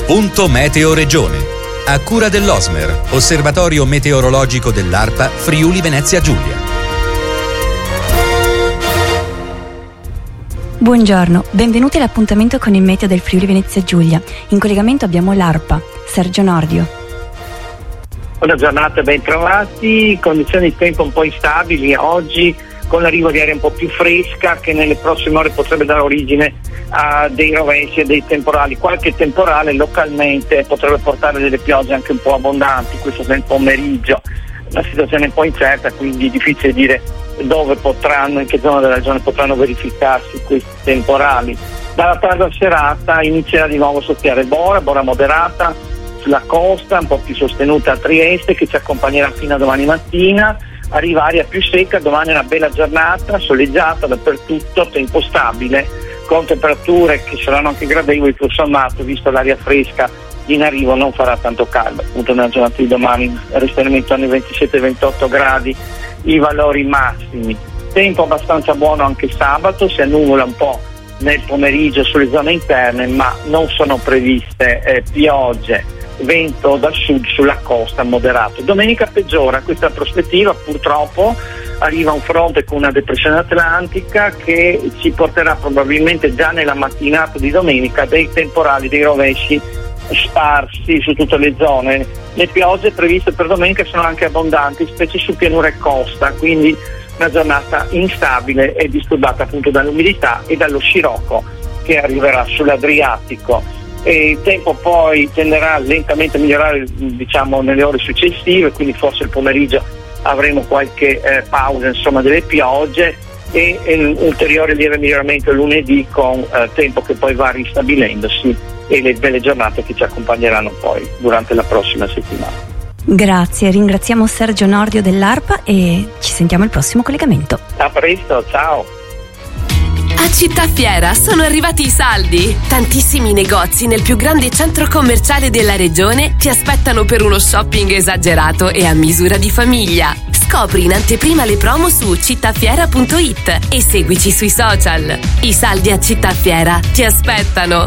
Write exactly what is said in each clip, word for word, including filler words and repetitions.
Punto Meteo Regione. A cura dell'Osmer, Osservatorio Meteorologico dell'ARPA Friuli Venezia Giulia. Buongiorno, benvenuti all'appuntamento con il meteo del Friuli Venezia Giulia. In collegamento abbiamo l'ARPA, Sergio Nordio. Buona giornata, ben trovati. Condizioni di tempo un po' instabili oggi, con l'arrivo di aria un po' più fresca che nelle prossime ore potrebbe dare origine a dei rovesci e dei temporali. Qualche temporale localmente potrebbe portare delle piogge anche un po' abbondanti, questo nel pomeriggio. La situazione è un po' incerta, quindi difficile dire dove potranno, in che zona della regione potranno verificarsi questi temporali. Dalla tarda serata inizierà di nuovo a soffiare bora, bora moderata sulla costa, un po' più sostenuta a Trieste, che ci accompagnerà fino a domani mattina. Arriva aria più secca, domani è una bella giornata, soleggiata dappertutto, tempo stabile, con temperature che saranno anche gradevoli, tutto sommato, visto l'aria fresca in arrivo non farà tanto caldo. Appunto nella giornata di domani resteremo intorno ai ventisette ventotto gradi i valori massimi. Tempo abbastanza buono anche sabato, si annuvola un po' nel pomeriggio sulle zone interne, ma non sono previste eh, piogge. Vento dal sud sulla costa moderato. Domenica peggiora questa prospettiva, purtroppo arriva un fronte con una depressione atlantica che ci porterà probabilmente già nella mattinata di domenica dei temporali, dei rovesci sparsi su tutte le zone. Le piogge previste per domenica sono anche abbondanti, specie su pianura e costa, quindi una giornata instabile e disturbata appunto dall'umidità e dallo scirocco che arriverà sull'Adriatico. E il tempo poi tenderà lentamente a migliorare, diciamo, nelle ore successive, quindi forse il pomeriggio avremo qualche eh, pausa insomma delle piogge e, e un ulteriore lieve miglioramento lunedì con eh, tempo che poi va ristabilendosi e le belle giornate che ci accompagneranno poi durante la prossima settimana. Grazie, ringraziamo Sergio Nordio dell'ARPA e ci sentiamo al prossimo collegamento. A presto, ciao! A Città Fiera sono arrivati i saldi. Tantissimi negozi nel più grande centro commerciale della regione ti aspettano per uno shopping esagerato e a misura di famiglia. Scopri in anteprima le promo su cittafiera punto it e seguici sui social. I saldi a Città Fiera ti aspettano.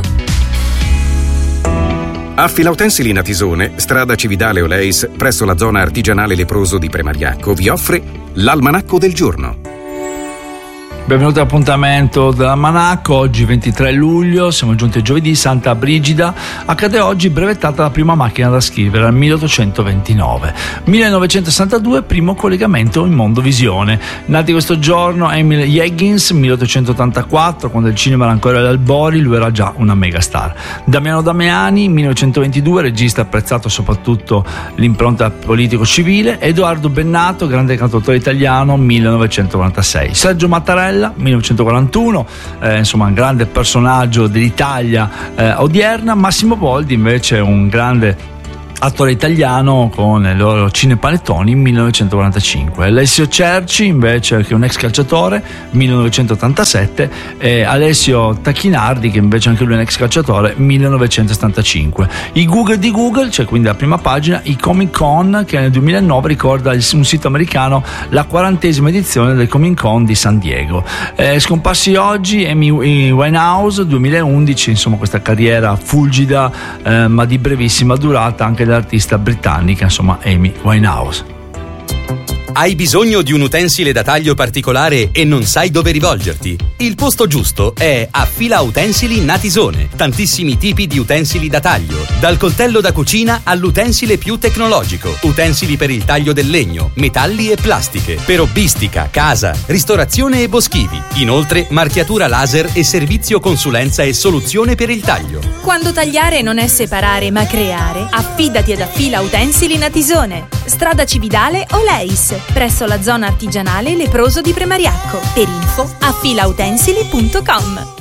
A Filautensili Natisone, strada Cividale Oleis, presso la zona artigianale leproso di Premariacco, vi offre l'Almanacco del giorno. Benvenuti all'appuntamento dell'Almanacco. Oggi ventitré luglio, siamo giunti a giovedì, Santa Brigida. Accade oggi brevettata la prima macchina da scrivere al milleottocentoventinove. millenovecentosessantadue, primo collegamento in mondovisione. Nati questo giorno Emil Higgins, milleottocentottantaquattro, quando il cinema era ancora agli albori, lui era già una megastar. Damiano Damiani, millenovecentoventidue, regista apprezzato soprattutto l'impronta politico-civile. Edoardo Bennato, grande cantautore italiano, millenovecentonovantasei. Sergio Mattarella, millenovecentoquarantuno, eh, insomma un grande personaggio dell'Italia eh, odierna. Massimo Boldi invece un grande attore italiano con i loro cinepanettoni, millenovecentoquarantacinque. Alessio Cerci invece, che è un ex calciatore, millenovecentottantasette, e Alessio Tacchinardi, che invece anche lui è un ex calciatore, millenovecentosettantacinque. I Google di Google, cioè quindi la prima pagina, i Comic Con, che nel duemilanove ricorda un sito americano la quarantesima edizione del Comic Con di San Diego. Eh, scomparsi oggi Amy Winehouse, duemilaundici, insomma questa carriera fulgida eh, ma di brevissima durata anche dell'artista britannica, insomma Amy Winehouse. Hai bisogno di un utensile da taglio particolare e non sai dove rivolgerti? Il posto giusto è a Fila Utensili Natisone. Tantissimi tipi di utensili da taglio, dal coltello da cucina all'utensile più tecnologico, utensili per il taglio del legno, metalli e plastiche, per hobbistica, casa, ristorazione e boschivi. Inoltre marchiatura laser e servizio consulenza e soluzione per il taglio. Quando tagliare non è separare ma creare, affidati ad Affila Utensili Natisone. Strada Cividale Oleis, presso la zona artigianale leproso di Premariacco. Per info affila utensili punto com.